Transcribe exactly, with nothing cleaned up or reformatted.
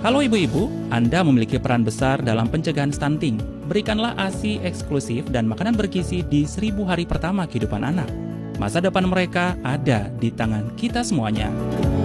Halo ibu-ibu, Anda memiliki peran besar dalam pencegahan stunting. Berikanlah ASI eksklusif dan makanan bergizi di seribu hari pertama kehidupan anak. Masa depan mereka ada di tangan kita semuanya.